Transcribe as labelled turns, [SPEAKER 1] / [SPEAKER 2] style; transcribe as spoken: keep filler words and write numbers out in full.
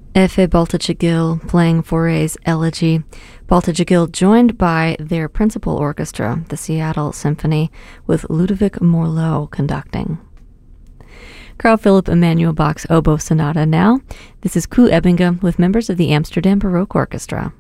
[SPEAKER 1] Efe Baltacagil playing Fauré's Elegy. Baltacagil joined by their principal orchestra, the Seattle Symphony, with Ludovic Morlot conducting. Carl Philipp Emanuel Bach's Oboe Sonata now. This is Koe Ebbinge with members of the Amsterdam Baroque Orchestra.